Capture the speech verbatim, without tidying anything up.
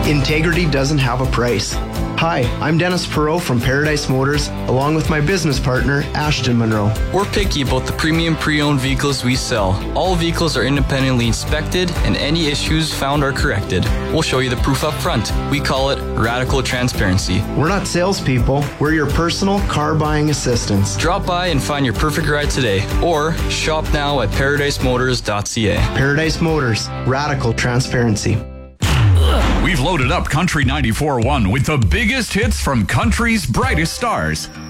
Integrity doesn't have a price. Hi, I'm Dennis Perot from Paradise Motors, along with my business partner, Ashton Monroe. We're picky about the premium pre-owned vehicles we sell. All vehicles are independently inspected, and any issues found are corrected. We'll show you the proof up front. We call it radical transparency. We're not salespeople. We're your personal car buying assistants. Drop by and find your perfect ride today, or shop now at paradise motors dot c a. Paradise Motors, radical transparency. We've loaded up Country ninety-four point one with the biggest hits from country's brightest stars.